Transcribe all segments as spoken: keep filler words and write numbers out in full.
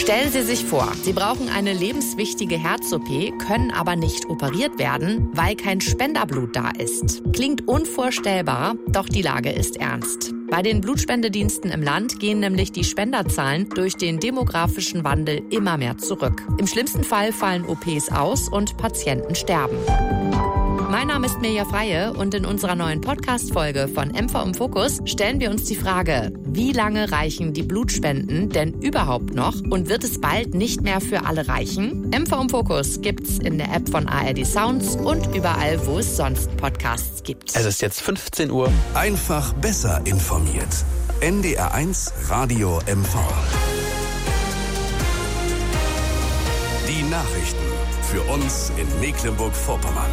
Stellen Sie sich vor, Sie brauchen eine lebenswichtige Herz-O P, können aber nicht operiert werden, weil kein Spenderblut da ist. Klingt unvorstellbar, doch die Lage ist ernst. Bei den Blutspendediensten im Land gehen nämlich die Spenderzahlen durch den demografischen Wandel immer mehr zurück. Im schlimmsten Fall fallen O Ps aus und Patienten sterben. Mein Name ist Mirja Freie und in unserer neuen Podcast-Folge von M V im Fokus stellen wir uns die Frage, wie lange reichen die Blutspenden denn überhaupt noch und wird es bald nicht mehr für alle reichen? M V im Fokus gibt's in der App von A R D Sounds und überall, wo es sonst Podcasts gibt. Es ist jetzt fünfzehn Uhr. Einfach besser informiert. N D R eins Radio M V. Die Nachrichten für uns in Mecklenburg-Vorpommern.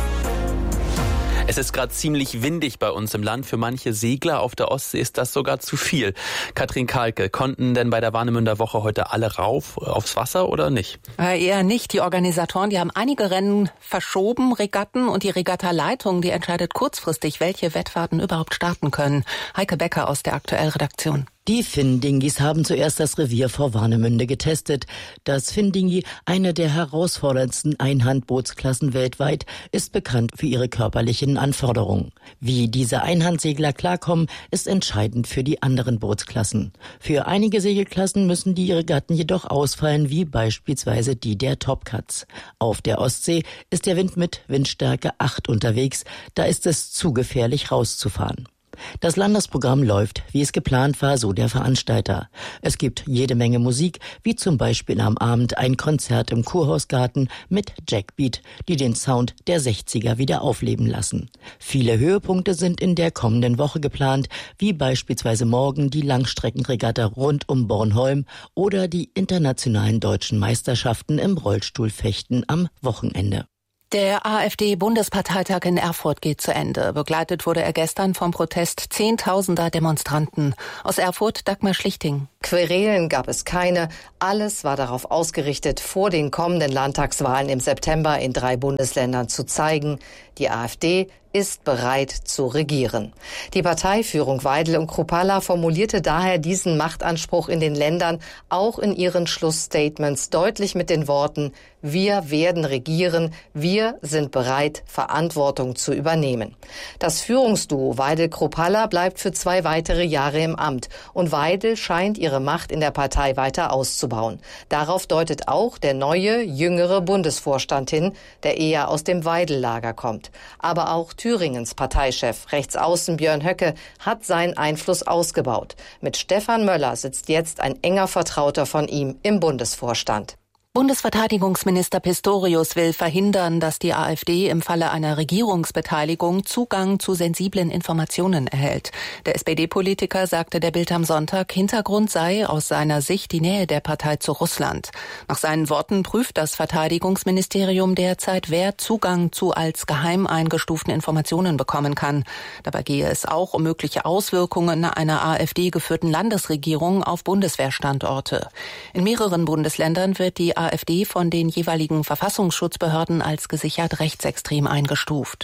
Es ist gerade ziemlich windig bei uns im Land. Für manche Segler auf der Ostsee ist das sogar zu viel. Katrin Kahlke, konnten denn bei der Warnemünder Woche heute alle rauf aufs Wasser oder nicht? Äh, eher nicht. Die Organisatoren, die haben einige Rennen verschoben, Regatten, und die Regattaleitung, die entscheidet kurzfristig, welche Wettfahrten überhaupt starten können. Heike Becker aus der Aktuell-Redaktion. Die Finn-Dingis haben zuerst das Revier vor Warnemünde getestet. Das Finn-Dingi, eine der herausforderndsten Einhandbootsklassen weltweit, ist bekannt für ihre körperlichen Anforderungen. Wie diese Einhandsegler klarkommen, ist entscheidend für die anderen Bootsklassen. Für einige Segelklassen müssen die Regatten jedoch ausfallen, wie beispielsweise die der Topcats. Auf der Ostsee ist der Wind mit Windstärke acht unterwegs, da ist es zu gefährlich rauszufahren. Das Landesprogramm läuft, wie es geplant war, so der Veranstalter. Es gibt jede Menge Musik, wie zum Beispiel am Abend ein Konzert im Kurhausgarten mit Jackbeat, die den Sound der sechziger wieder aufleben lassen. Viele Höhepunkte sind in der kommenden Woche geplant, wie beispielsweise morgen die Langstreckenregatta rund um Bornholm oder die internationalen deutschen Meisterschaften im Rollstuhlfechten am Wochenende. Der AfD-Bundesparteitag in Erfurt geht zu Ende. Begleitet wurde er gestern vom Protest zehntausender Demonstranten. Aus Erfurt Dagmar Schlichting. Querelen gab es keine. Alles war darauf ausgerichtet, vor den kommenden Landtagswahlen im September in drei Bundesländern zu zeigen, die AfD ist bereit zu regieren. Die Parteiführung Weidel und Kruppalla formulierte daher diesen Machtanspruch in den Ländern auch in ihren Schlussstatements deutlich mit den Worten: Wir werden regieren, wir sind bereit, Verantwortung zu übernehmen. Das Führungsduo Weidel-Kruppalla bleibt für zwei weitere Jahre im Amt und Weidel scheint ihre Macht in der Partei weiter auszubauen. Darauf deutet auch der neue, jüngere Bundesvorstand hin, der eher aus dem Weidel-Lager kommt. Aber auch Thüringens Parteichef, Rechtsaußen Björn Höcke, hat seinen Einfluss ausgebaut. Mit Stefan Möller sitzt jetzt ein enger Vertrauter von ihm im Bundesvorstand. Bundesverteidigungsminister Pistorius will verhindern, dass die AfD im Falle einer Regierungsbeteiligung Zugang zu sensiblen Informationen erhält. Der S P D-Politiker sagte der Bild am Sonntag, Hintergrund sei aus seiner Sicht die Nähe der Partei zu Russland. Nach seinen Worten prüft das Verteidigungsministerium derzeit, wer Zugang zu als geheim eingestuften Informationen bekommen kann. Dabei gehe es auch um mögliche Auswirkungen einer AfD-geführten Landesregierung auf Bundeswehrstandorte. In mehreren Bundesländern wird die AfD von den jeweiligen Verfassungsschutzbehörden als gesichert rechtsextrem eingestuft.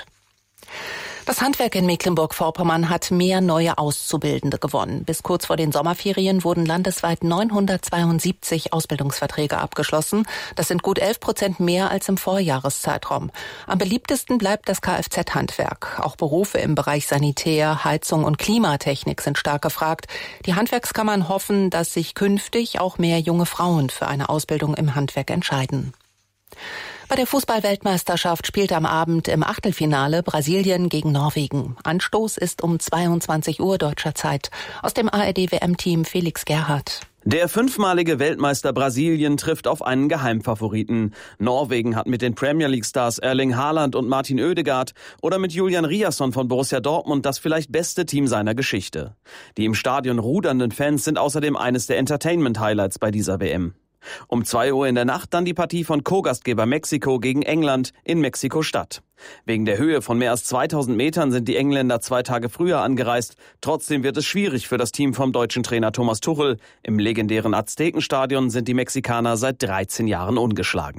Das Handwerk in Mecklenburg-Vorpommern hat mehr neue Auszubildende gewonnen. Bis kurz vor den Sommerferien wurden landesweit neunhundertzweiundsiebzig Ausbildungsverträge abgeschlossen. Das sind gut elf Prozent mehr als im Vorjahreszeitraum. Am beliebtesten bleibt das Kfz-Handwerk. Auch Berufe im Bereich Sanitär, Heizung und Klimatechnik sind stark gefragt. Die Handwerkskammern hoffen, dass sich künftig auch mehr junge Frauen für eine Ausbildung im Handwerk entscheiden. Bei der Fußball-Weltmeisterschaft spielt am Abend im Achtelfinale Brasilien gegen Norwegen. Anstoß ist um zweiundzwanzig Uhr deutscher Zeit. Aus dem A R D-W M-Team Felix Gerhardt. Der fünfmalige Weltmeister Brasilien trifft auf einen Geheimfavoriten. Norwegen hat mit den Premier League-Stars Erling Haaland und Martin Oedegaard oder mit Julian Riasson von Borussia Dortmund das vielleicht beste Team seiner Geschichte. Die im Stadion rudernden Fans sind außerdem eines der Entertainment-Highlights bei dieser W M. Um zwei Uhr in der Nacht dann die Partie von Co-Gastgeber Mexiko gegen England in Mexiko-Stadt. Wegen der Höhe von mehr als zweitausend Metern sind die Engländer zwei Tage früher angereist. Trotzdem wird es schwierig für das Team vom deutschen Trainer Thomas Tuchel. Im legendären Aztekenstadion sind die Mexikaner seit dreizehn Jahren ungeschlagen.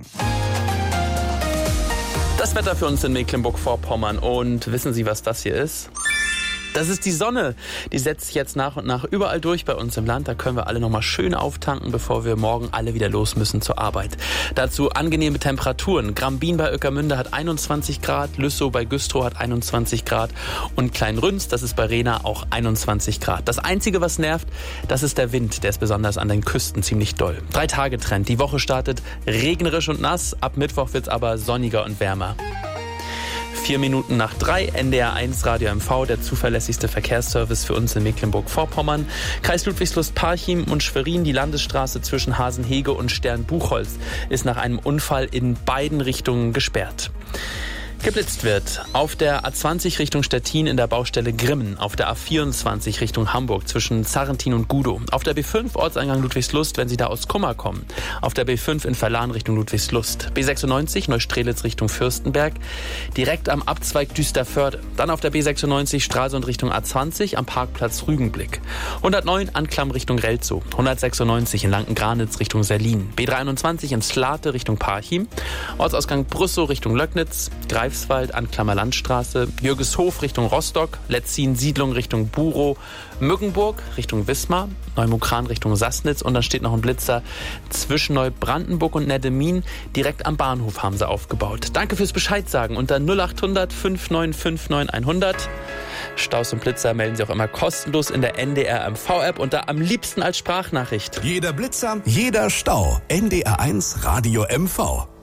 Das Wetter für uns in Mecklenburg-Vorpommern. Und wissen Sie, was das hier ist? Das ist die Sonne. Die setzt sich jetzt nach und nach überall durch bei uns im Land. Da können wir alle nochmal schön auftanken, bevor wir morgen alle wieder los müssen zur Arbeit. Dazu angenehme Temperaturen. Grambin bei Ueckermünde hat einundzwanzig Grad, Lüssow bei Güstrow hat einundzwanzig Grad und Kleinrünst, das ist bei Rehna, auch einundzwanzig Grad. Das Einzige, was nervt, das ist der Wind. Der ist besonders an den Küsten ziemlich doll. Drei Tage Trend. Die Woche startet regnerisch und nass. Ab Mittwoch wird's aber sonniger und wärmer. Vier Minuten nach drei, N D R eins Radio M V, der zuverlässigste Verkehrsservice für uns in Mecklenburg-Vorpommern. Kreis Ludwigslust-Parchim und Schwerin, die Landesstraße zwischen Hasenhege und Sternbuchholz, ist nach einem Unfall in beiden Richtungen gesperrt. Geblitzt wird auf der A zwanzig Richtung Stettin in der Baustelle Grimmen, auf der A vierundzwanzig Richtung Hamburg zwischen Zarrentin und Gudow, auf der B fünf Ortseingang Ludwigslust, wenn Sie da aus Kummer kommen, auf der B fünf in Verlan Richtung Ludwigslust, B sechsundneunzig Neustrelitz Richtung Fürstenberg, direkt am Abzweig Düsterförde, dann auf der B sechsundneunzig Stralsund Richtung A zwanzig am Parkplatz Rügenblick, hundertneun Anklam Richtung Relzow, hundertsechsundneunzig in Lanken-Granitz Richtung Serlin, B dreiundzwanzig in Slate Richtung Parchim, Ortsausgang Brüssow Richtung Löcknitz, Greifswald, Anklammer Landstraße, Jürgeshof Richtung Rostock, Letzin Siedlung Richtung Burow, Mückenburg Richtung Wismar, Neumukran Richtung Sassnitz und dann steht noch ein Blitzer zwischen Neubrandenburg und Neddemin. Direkt am Bahnhof haben sie aufgebaut. Danke fürs Bescheid sagen unter null acht hundert fünf neun fünf neun hundert. Staus und Blitzer melden Sie auch immer kostenlos in der N D R M V-App und da am liebsten als Sprachnachricht. Jeder Blitzer, jeder Stau. N D R eins Radio M V.